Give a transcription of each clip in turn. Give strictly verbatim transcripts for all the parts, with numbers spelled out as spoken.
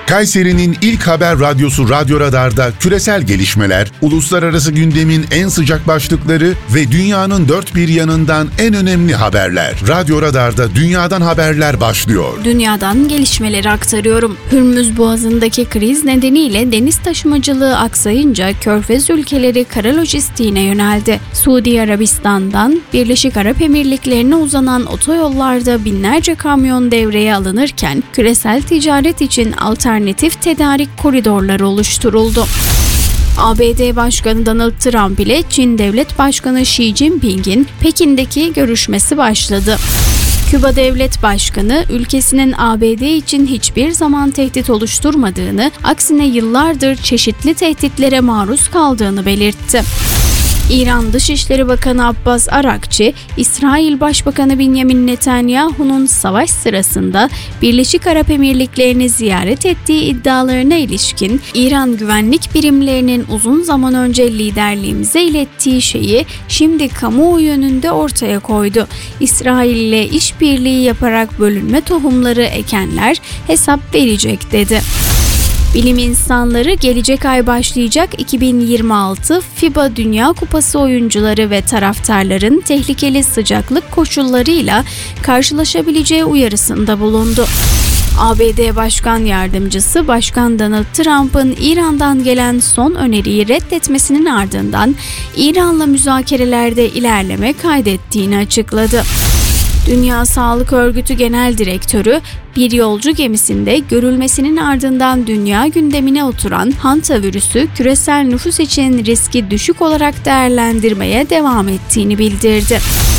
Kayseri'nin ilk haber radyosu Radyo Radar'da küresel gelişmeler, uluslararası gündemin en sıcak başlıkları ve dünyanın dört bir yanından en önemli haberler. Radyo Radar'da dünyadan haberler başlıyor. Dünyadan gelişmeleri aktarıyorum. Hürmüz Boğazı'ndaki kriz nedeniyle deniz taşımacılığı aksayınca Körfez ülkeleri kara lojistiğine yöneldi. Suudi Arabistan'dan Birleşik Arap Emirlikleri'ne uzanan otoyollarda binlerce kamyon devreye alınırken küresel ticaret için alternatif alternatif tedarik koridorları oluşturuldu. A B D Başkanı Donald Trump ile Çin Devlet Başkanı Xi Jinping'in Pekin'deki görüşmesi başladı. Küba Devlet Başkanı, ülkesinin A B D için hiçbir zaman tehdit oluşturmadığını, aksine yıllardır çeşitli tehditlere maruz kaldığını belirtti. İran Dışişleri Bakanı Abbas Arakçı, İsrail Başbakanı Benjamin Netanyahu'nun savaş sırasında Birleşik Arap Emirlikleri'ni ziyaret ettiği iddialarına ilişkin İran güvenlik birimlerinin uzun zaman önce liderliğimize ilettiği şeyi şimdi kamuoyu önünde ortaya koydu. İsrail ile işbirliği yaparak bölünme tohumları ekenler hesap verecek dedi. Bilim insanları gelecek ay başlayacak iki bin yirmi altı FIBA Dünya Kupası oyuncuları ve taraftarların tehlikeli sıcaklık koşullarıyla karşılaşabileceği uyarısında bulundu. A B D Başkan Yardımcısı Başkan Donald Trump'ın İran'dan gelen son öneriyi reddetmesinin ardından İran'la müzakerelerde ilerleme kaydettiğini açıkladı. Dünya Sağlık Örgütü Genel Direktörü, bir yolcu gemisinde görülmesinin ardından dünya gündemine oturan hantavirüsü küresel nüfus için riski düşük olarak değerlendirmeye devam ettiğini bildirdi.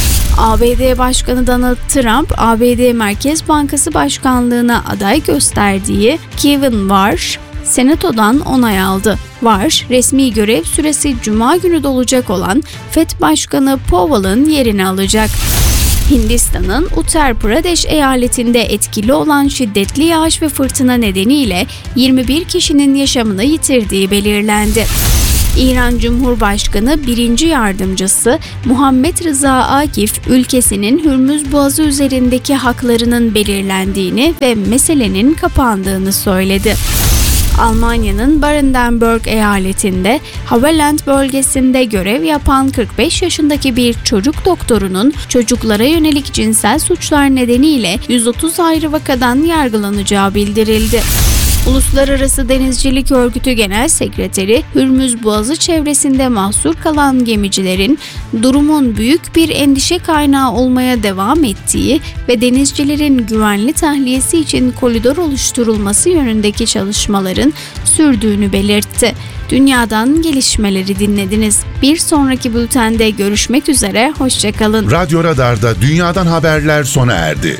A B D Başkanı Donald Trump, A B D Merkez Bankası Başkanlığına aday gösterdiği Kevin Warsh, Senato'dan onay aldı. Warsh, resmi görev süresi Cuma günü dolacak olan Fed Başkanı Powell'ın yerini alacak. Hindistan'ın Uttar Pradesh eyaletinde etkili olan şiddetli yağış ve fırtına nedeniyle yirmi bir kişinin yaşamını yitirdiği belirlendi. İran Cumhurbaşkanı birinci Yardımcısı Muhammed Rıza Akif, ülkesinin Hürmüz Boğazı üzerindeki haklarının belirlendiğini ve meselenin kapandığını söyledi. Almanya'nın Baden-Württemberg eyaletinde Havelland bölgesinde görev yapan kırk beş yaşındaki bir çocuk doktorunun çocuklara yönelik cinsel suçlar nedeniyle yüz otuz ayrı vakadan yargılanacağı bildirildi. Uluslararası Denizcilik Örgütü Genel Sekreteri, Hürmüz Boğazı çevresinde mahsur kalan gemicilerin durumun büyük bir endişe kaynağı olmaya devam ettiği ve denizcilerin güvenli tahliyesi için koridor oluşturulması yönündeki çalışmaların sürdüğünü belirtti. Dünyadan gelişmeleri dinlediniz. Bir sonraki bültende görüşmek üzere, hoşçakalın. Radyo Radar'da dünyadan haberler sona erdi.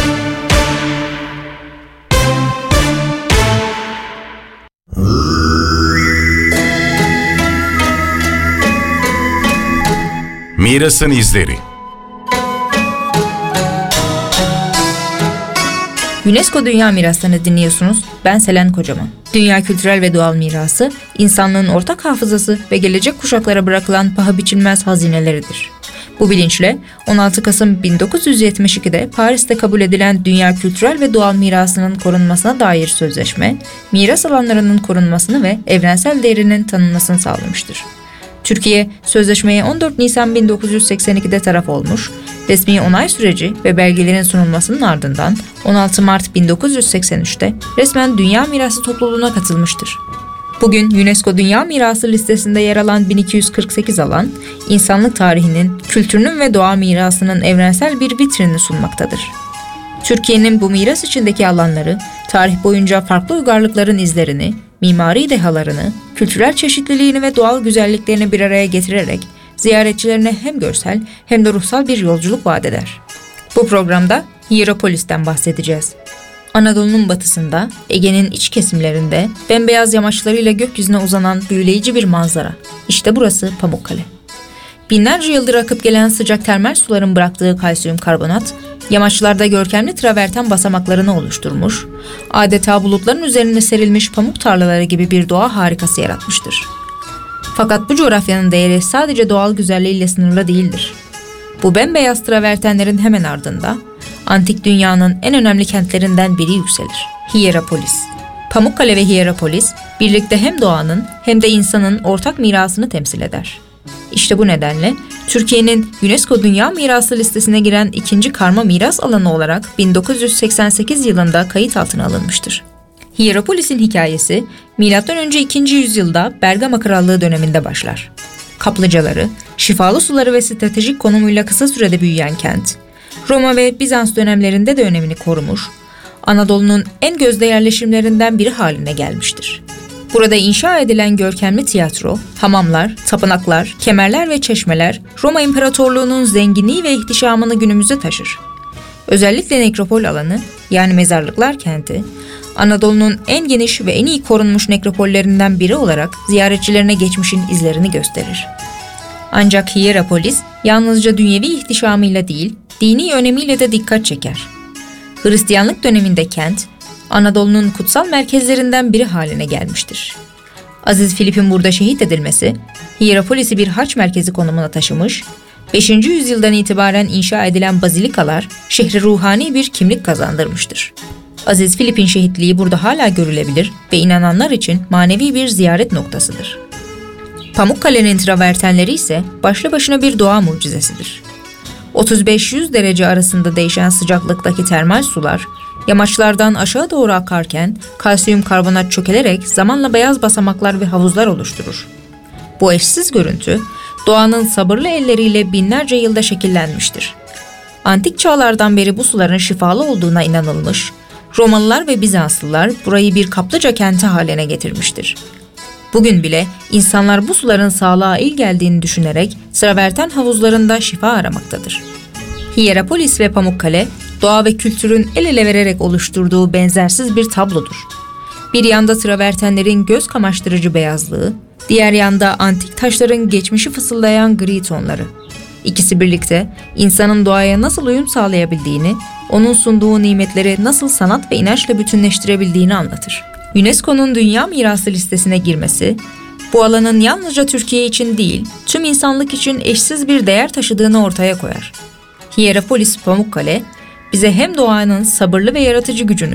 Mirasın izleri. UNESCO Dünya Miraslarını dinliyorsunuz. Ben Selen Kocaman. Dünya kültürel ve doğal mirası, insanlığın ortak hafızası ve gelecek kuşaklara bırakılan paha biçilmez hazineleridir. Bu bilinçle on altı Kasım bin dokuz yüz yetmiş ikide Paris'te kabul edilen Dünya Kültürel ve Doğal Mirasının korunmasına dair sözleşme, miras alanlarının korunmasını ve evrensel değerinin tanınmasını sağlamıştır. Türkiye, sözleşmeye on dört Nisan bin dokuz yüz seksen ikide taraf olmuş, resmi onay süreci ve belgelerin sunulmasının ardından on altı Mart bin dokuz yüz seksen üçte resmen Dünya Mirası topluluğuna katılmıştır. Bugün UNESCO Dünya Mirası listesinde yer alan bin iki yüz kırk sekiz alan, insanlık tarihinin, kültürünün ve doğa mirasının evrensel bir vitrinini sunmaktadır. Türkiye'nin bu miras içindeki alanları, tarih boyunca farklı uygarlıkların izlerini, mimari dehalarını, kültürel çeşitliliğini ve doğal güzelliklerini bir araya getirerek ziyaretçilerine hem görsel hem de ruhsal bir yolculuk vaat eder. Bu programda Hierapolis'ten bahsedeceğiz. Anadolu'nun batısında, Ege'nin iç kesimlerinde bembeyaz yamaçlarıyla gökyüzüne uzanan büyüleyici bir manzara. İşte burası Pamukkale. Binlerce yıldır akıp gelen sıcak termal suların bıraktığı kalsiyum karbonat, yamaçlarda görkemli traverten basamaklarını oluşturmuş, adeta bulutların üzerine serilmiş pamuk tarlaları gibi bir doğa harikası yaratmıştır. Fakat bu coğrafyanın değeri sadece doğal güzelliğiyle sınırlı değildir. Bu bembeyaz travertenlerin hemen ardında, antik dünyanın en önemli kentlerinden biri yükselir, Hierapolis. Pamukkale ve Hierapolis birlikte hem doğanın hem de insanın ortak mirasını temsil eder. İşte bu nedenle Türkiye'nin UNESCO Dünya Mirası listesine giren ikinci karma miras alanı olarak bin dokuz yüz seksen sekiz yılında kayıt altına alınmıştır. Hierapolis'in hikayesi milattan önce ikinci yüzyılda Bergama Krallığı döneminde başlar. Kaplıcaları, şifalı suları ve stratejik konumuyla kısa sürede büyüyen kent, Roma ve Bizans dönemlerinde de önemini korumuş, Anadolu'nun en gözde yerleşimlerinden biri haline gelmiştir. Burada inşa edilen görkemli tiyatro, hamamlar, tapınaklar, kemerler ve çeşmeler Roma İmparatorluğu'nun zenginliği ve ihtişamını günümüze taşır. Özellikle nekropol alanı, yani mezarlıklar kenti, Anadolu'nun en geniş ve en iyi korunmuş nekropollerinden biri olarak ziyaretçilerine geçmişin izlerini gösterir. Ancak Hierapolis yalnızca dünyevi ihtişamıyla değil, dini önemiyle de dikkat çeker. Hristiyanlık döneminde kent, Anadolu'nun kutsal merkezlerinden biri haline gelmiştir. Aziz Filip'in burada şehit edilmesi, Hierapolis'i bir haç merkezi konumuna taşımış, beşinci yüzyıldan itibaren inşa edilen bazilikalar şehre ruhani bir kimlik kazandırmıştır. Aziz Filip'in şehitliği burada hala görülebilir ve inananlar için manevi bir ziyaret noktasıdır. Pamukkale'nin travertenleri ise başlı başına bir doğa mucizesidir. otuz beş yüz derece arasında değişen sıcaklıktaki termal sular, yamaçlardan aşağı doğru akarken kalsiyum karbonat çökelerek zamanla beyaz basamaklar ve havuzlar oluşturur. Bu eşsiz görüntü, doğanın sabırlı elleriyle binlerce yılda şekillenmiştir. Antik çağlardan beri bu suların şifalı olduğuna inanılmış, Romalılar ve Bizanslılar burayı bir kaplıca kenti haline getirmiştir. Bugün bile insanlar bu suların sağlığa iyi geldiğini düşünerek traverten havuzlarında şifa aramaktadır. Hierapolis ve Pamukkale, doğa ve kültürün el ele vererek oluşturduğu benzersiz bir tablodur. Bir yanda travertenlerin göz kamaştırıcı beyazlığı, diğer yanda antik taşların geçmişi fısıldayan gri tonları. İkisi birlikte insanın doğaya nasıl uyum sağlayabildiğini, onun sunduğu nimetleri nasıl sanat ve inançla bütünleştirebildiğini anlatır. UNESCO'nun Dünya Mirası listesine girmesi, bu alanın yalnızca Türkiye için değil, tüm insanlık için eşsiz bir değer taşıdığını ortaya koyar. Hierapolis Pamukkale, bize hem doğanın sabırlı ve yaratıcı gücünü